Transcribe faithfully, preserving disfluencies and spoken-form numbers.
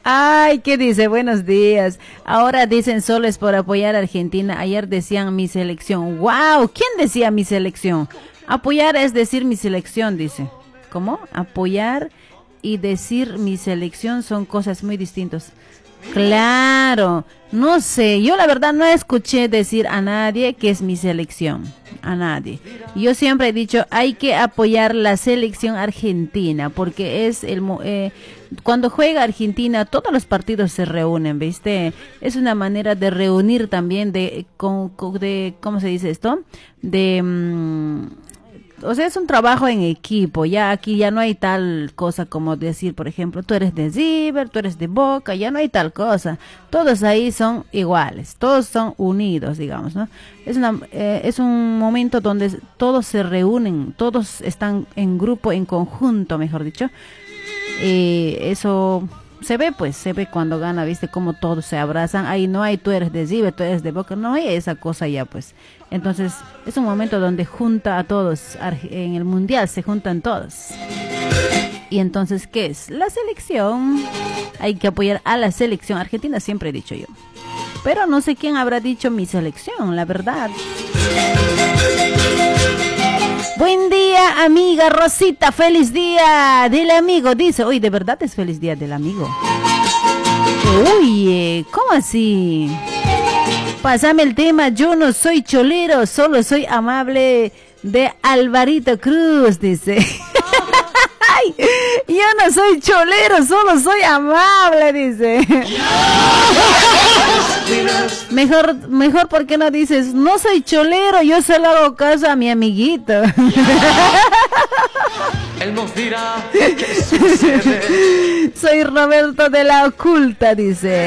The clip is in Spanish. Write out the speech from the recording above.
Ay, ¿qué dice? Buenos días. Ahora dicen solo es por apoyar a Argentina. Ayer decían mi selección. ¡Wow! ¿Quién decía mi selección? Apoyar es decir mi selección, dice. ¿Cómo? Apoyar y decir mi selección son cosas muy distintas. Claro, no sé, yo la verdad no escuché decir a nadie que es mi selección, a nadie. Yo siempre he dicho, hay que apoyar la selección argentina, porque es el eh, cuando juega Argentina, todos los partidos se reúnen, ¿viste? Es una manera de reunir también, de, con, de ¿cómo se dice esto? De... Mmm, o sea, es un trabajo en equipo, ya aquí ya no hay tal cosa como decir, por ejemplo, tú eres de River, tú eres de Boca, ya no hay tal cosa, todos ahí son iguales, todos son unidos, digamos, ¿no? Es una, eh, es un momento donde todos se reúnen, todos están en grupo, en conjunto, mejor dicho, y eso se ve, pues, se ve cuando gana, viste, cómo todos se abrazan, ahí no hay tú eres de River, tú eres de Boca, no hay esa cosa ya, pues. Entonces, es un momento donde junta a todos, en el mundial se juntan todos. Y entonces, ¿qué es? La selección. Hay que apoyar a la selección argentina, siempre he dicho yo. Pero no sé quién habrá dicho mi selección, la verdad. Buen día, amiga Rosita, feliz día del amigo, dice. Uy, de verdad es feliz día del amigo. Uy, ¿cómo así? Pásame el tema, yo no soy cholero, solo soy amable, de Alvarito Cruz, dice. Ay, yo no soy cholero, solo soy amable, dice. Mejor, mejor, ¿por qué no dices, no soy cholero, yo solo hago caso a mi amiguito? Él nos dirá qué sucede. Soy Roberto de la Oculta, dice.